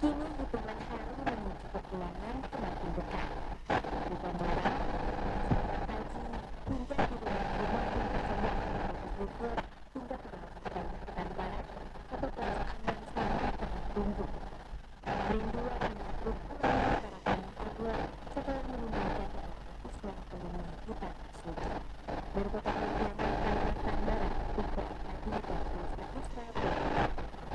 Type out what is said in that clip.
Kini hitungan hari menuju kepulangan semakin dekat. Bukan barang, persiapan haji hingga di rumah-rumah yang tersebar di kota Bogor hingga pedalaman Kalimantan Barat, satu perasaan yang sama tengah tumbuh. Rinduan menyambut pulangnya para tamu Allah setelah menunaikan ibadah Islam ke rumah kita suci. Dari kota